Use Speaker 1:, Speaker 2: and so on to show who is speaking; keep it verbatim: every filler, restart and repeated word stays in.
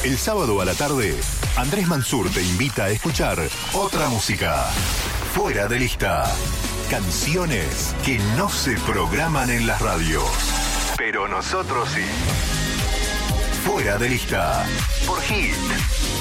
Speaker 1: El sábado a la tarde, Andrés Mansur te invita a escuchar otra música. Fuera de lista. Canciones que no se programan en las radios. Pero nosotros sí. Fuera de lista. Por Hit